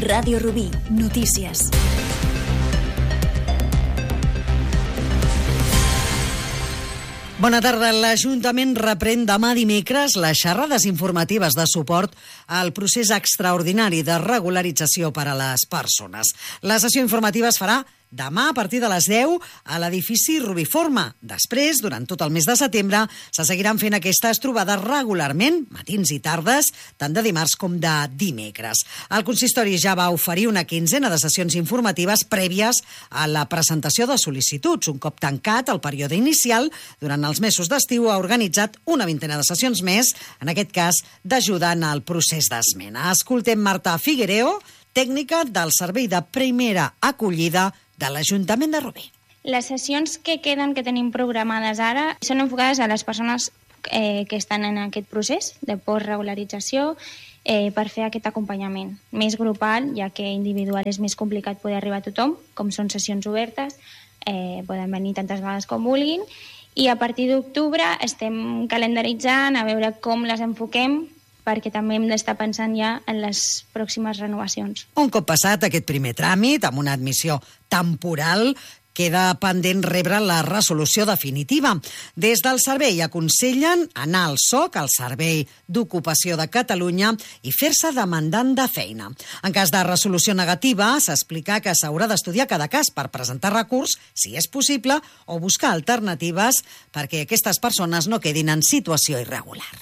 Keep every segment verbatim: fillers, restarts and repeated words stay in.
Ràdio Rubí. Notícies. Bona tarda. L'Ajuntament reprèn demà dimecres les xerrades informatives de suport al procés extraordinari de regularització per a les persones. La sessió informativa es farà demà a partir de les deu a l'edifici Rubiforma. Després, durant tot el mes de setembre, se seguiran fent aquestes trobades regularment, matins i tardes, tant de dimarts com de dimecres. El consistori ja va oferir una quinzena de sessions informatives prèvies a la presentació de sol·licituds. Un cop tancat el període inicial, durant els mesos d'estiu ha organitzat una vintena de sessions més, en aquest cas d'ajudar en el procés d'esmena. Escoltem Marta Figuereo, tècnica del Servei de Primera Acollida de l'Ajuntament de Rubí. Les sessions que queden, que tenim programades ara, són enfocades a les persones eh, que estan en aquest procés de postregularització eh, per fer aquest acompanyament més grupal, ja que individual és més complicat poder arribar a tothom, com són sessions obertes, eh, poden venir tantes vegades com vulguin, i a partir d'octubre estem calendaritzant a veure com les enfoquem, perquè també hem d'estar pensant ja en les pròximes renovacions. Un cop passat aquest primer tràmit, amb una admissió temporal, queda pendent rebre la resolució definitiva. Des del servei aconsellen anar al S O C, al Servei d'Ocupació de Catalunya, i fer-se demandant de feina. En cas de resolució negativa, s'explica que s'haurà d'estudiar cada cas per presentar recurs, si és possible, o buscar alternatives perquè aquestes persones no quedin en situació irregular.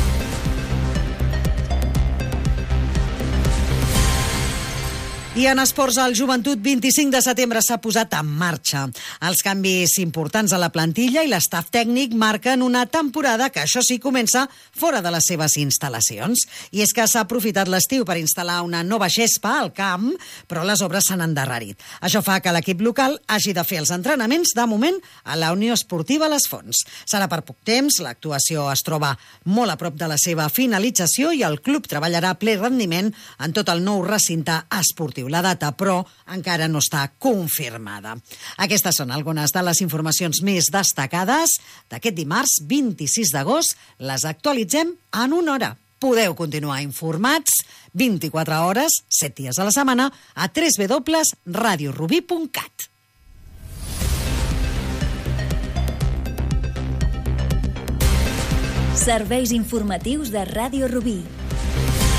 I en esports, el Joventut vint-i-cinc de setembre s'ha posat en marxa. Els canvis importants a la plantilla i l'estaf tècnic marquen una temporada que, això sí, comença fora de les seves instal·lacions. I és que s'ha aprofitat l'estiu per instal·lar una nova gespa al camp, però les obres s'han endarrerit. Això fa que l'equip local hagi de fer els entrenaments, de moment, a la Unió Esportiva Les Fonts. Serà per poc temps, l'actuació es troba molt a prop de la seva finalització i el club treballarà a ple rendiment en tot el nou recinte esportiu. La data, però, encara no està confirmada. Aquestes són algunes de les informacions més destacades d'aquest dimarts vint-i-sis d'agost. Les actualitzem en una hora. Podeu continuar informats vint-i-quatre hores, set dies a la setmana, a w w w punt radio rubí punt cat. Serveis informatius de Ràdio Rubí.